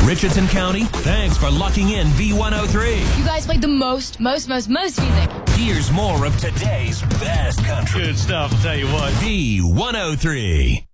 Richardson County, thanks for locking in B103. You guys played the most music. Here's more of today's best country. Good stuff, I'll tell you what. B103.